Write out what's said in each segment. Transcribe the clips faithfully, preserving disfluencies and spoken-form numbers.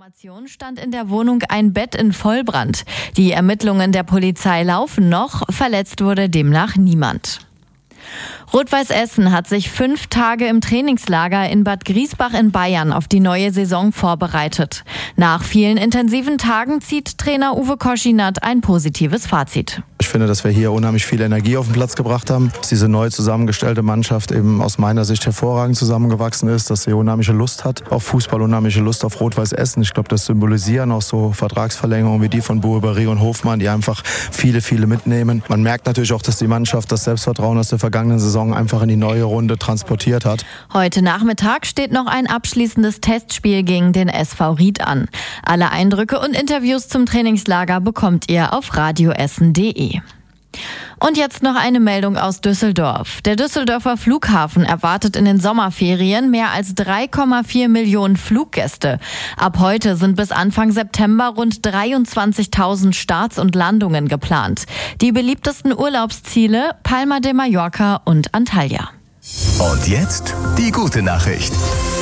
Information stand in der Wohnung ein Bett in Vollbrand. Die Ermittlungen der Polizei laufen noch, verletzt wurde demnach niemand. Rot-Weiß Essen hat sich fünf Tage im Trainingslager in Bad Griesbach in Bayern auf die neue Saison vorbereitet. Nach vielen intensiven Tagen zieht Trainer Uwe Koschinat ein positives Fazit. Ich finde, dass wir hier unheimlich viel Energie auf den Platz gebracht haben, dass diese neu zusammengestellte Mannschaft eben aus meiner Sicht hervorragend zusammengewachsen ist, dass sie unheimliche Lust hat auf Fußball, unheimliche Lust auf Rot-Weiß Essen. Ich glaube, das symbolisieren auch so Vertragsverlängerungen wie die von Bouberi und Hofmann, die einfach viele, viele mitnehmen. Man merkt natürlich auch, dass die Mannschaft das Selbstvertrauen aus der vergangenen Saison einfach in die neue Runde transportiert hat. Heute Nachmittag steht noch ein abschließendes Testspiel gegen den S V Ried an. Alle Eindrücke und Interviews zum Trainingslager bekommt ihr auf radioessen punkt de. Und jetzt noch eine Meldung aus Düsseldorf. Der Düsseldorfer Flughafen erwartet in den Sommerferien mehr als drei Komma vier Millionen Fluggäste. Ab heute sind bis Anfang September rund dreiundzwanzigtausend Starts und Landungen geplant. Die beliebtesten Urlaubsziele Palma de Mallorca und Antalya. Und jetzt die gute Nachricht.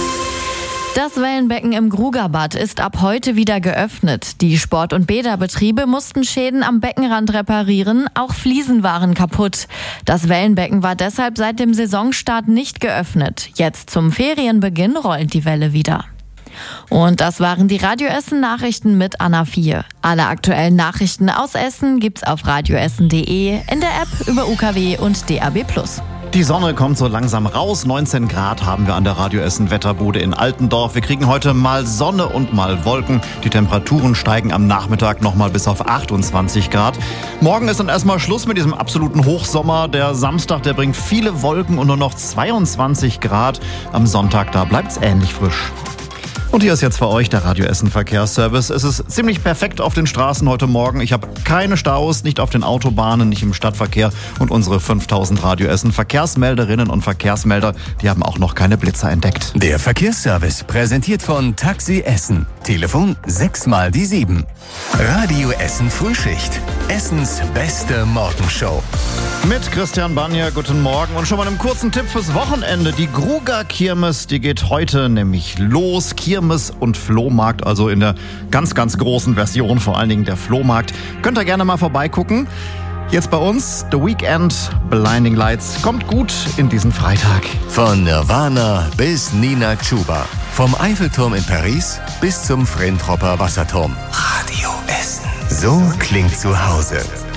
Das Wellenbecken im Grugerbad ist ab heute wieder geöffnet. Die Sport- und Bäderbetriebe mussten Schäden am Beckenrand reparieren, auch Fliesen waren kaputt. Das Wellenbecken war deshalb seit dem Saisonstart nicht geöffnet. Jetzt zum Ferienbeginn rollt die Welle wieder. Und das waren die Radio Essen Nachrichten mit Anna vier. Alle aktuellen Nachrichten aus Essen gibt's auf radioessen punkt de, in der App, über U K W und D A B plus. Die Sonne kommt so langsam raus. neunzehn Grad haben wir an der Radio Essen Wetterbude in Altendorf. Wir kriegen heute mal Sonne und mal Wolken. Die Temperaturen steigen am Nachmittag nochmal bis auf achtundzwanzig Grad. Morgen ist dann erstmal Schluss mit diesem absoluten Hochsommer. Der Samstag, der bringt viele Wolken und nur noch zweiundzwanzig Grad. Am Sonntag, da bleibt's ähnlich frisch. Und hier ist jetzt für euch der Radio Essen Verkehrsservice. Es ist ziemlich perfekt auf den Straßen heute Morgen. Ich habe keine Staus, nicht auf den Autobahnen, nicht im Stadtverkehr. Und unsere fünftausend Radio Essen Verkehrsmelderinnen und Verkehrsmelder, die haben auch noch keine Blitzer entdeckt. Der Verkehrsservice präsentiert von Taxi Essen. Telefon sechs mal die sieben. Radio Essen Frühschicht. Essens beste Morgenshow. Mit Christian Banja, guten Morgen. Und schon mal einen kurzen Tipp fürs Wochenende. Die Gruger Kirmes, die geht heute nämlich los. Kirmes und Flohmarkt, also in der ganz, ganz großen Version, vor allen Dingen der Flohmarkt. Könnt ihr gerne mal vorbeigucken. Jetzt bei uns The Weeknd, Blinding Lights. Kommt gut in diesen Freitag. Von Nirvana bis Nina Chuba. Vom Eiffelturm in Paris bis zum Frentropper Wasserturm. Radio Essen. So klingt zu Hause.